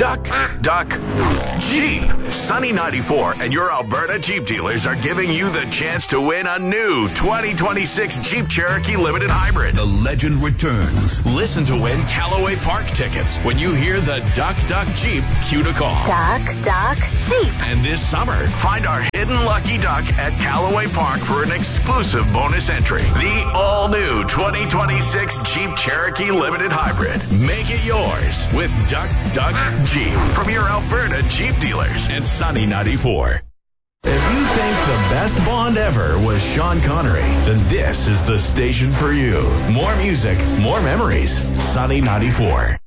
Duck, duck, Jeep. Sunny 94 and your Alberta Jeep dealers are giving you the chance to win a new 2026 Jeep Cherokee Limited Hybrid. The legend returns. Listen to win Callaway Park tickets when you hear the Duck, Duck, Jeep cue to call. Duck, duck, Jeep. And this summer, find our hidden lucky duck at Callaway Park for an exclusive bonus entry. The all-new 2026 Jeep Cherokee Limited Hybrid. Make it yours with Duck, Duck, Jeep from your Alberta Jeep dealers and Sunny 94. If you think the best Bond ever was Sean Connery, then this is the station for you. More music, more memories. Sunny 94.